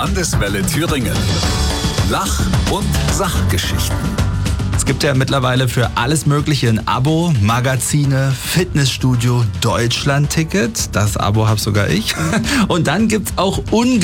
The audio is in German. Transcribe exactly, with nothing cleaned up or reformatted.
Landeswelle Thüringen. Lach- und Sachgeschichten. Es gibt ja mittlerweile für alles Mögliche ein Abo, Magazine, Fitnessstudio, Deutschland-Ticket. Das Abo habe sogar ich. Und dann gibt's auch unge